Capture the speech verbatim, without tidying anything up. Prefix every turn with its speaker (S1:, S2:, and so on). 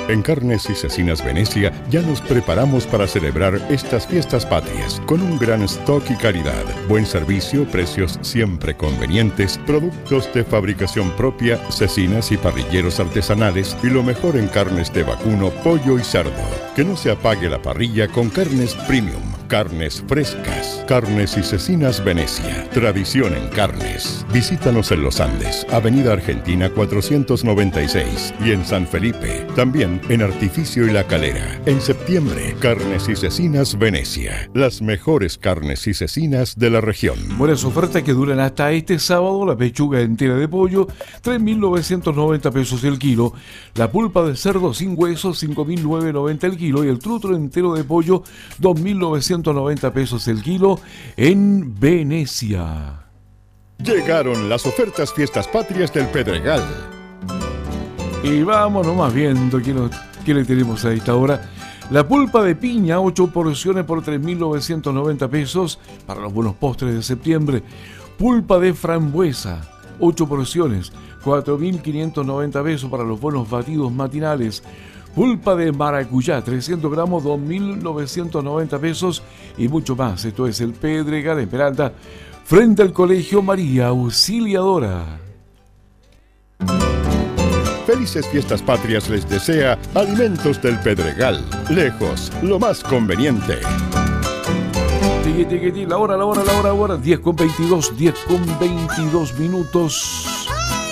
S1: En Carnes y Cecinas Venecia ya nos preparamos para celebrar estas fiestas patrias con un gran stock y calidad, buen servicio, precios siempre convenientes, productos de fabricación propia, cecinas y parrilleros artesanales y lo mejor en carnes de vacuno, pollo y cerdo. Que no se apague la parrilla con carnes premium, carnes frescas. Carnes y Cecinas Venecia, tradición en carnes. Visítanos en Los Andes, Avenida Argentina cuatrocientos noventa y seis y en San Felipe, también en Artificio y La Calera. En septiembre, Carnes y Cecinas Venecia, las mejores carnes y cecinas de la región.
S2: Buenas ofertas que duran hasta este sábado. La pechuga entera de pollo, tres mil novecientos noventa pesos el kilo. La pulpa de cerdo sin hueso, cinco mil novecientos noventa el kilo. Y el trutro entero de pollo, dos mil novecientos noventa pesos el kilo en Venecia.
S1: Llegaron las ofertas Fiestas Patrias del Pedregal.
S2: Y vámonos más viendo qué, nos, qué le tenemos a esta hora. La pulpa de piña, ocho porciones por tres mil novecientos noventa pesos para los buenos postres de septiembre. Pulpa de frambuesa, ocho porciones, cuatro mil quinientos noventa pesos para los buenos batidos matinales. Pulpa de maracuyá, trescientos gramos, dos mil novecientos noventa pesos y mucho más. Esto es el Pedregal en Peralta, frente al Colegio María Auxiliadora.
S1: Felices Fiestas Patrias les desea Alimentos del Pedregal. Lejos, lo más conveniente.
S2: Tiqui, tiqui, tiqui, la hora, la hora, la hora, la hora. diez con veintidós, diez con veintidós minutos.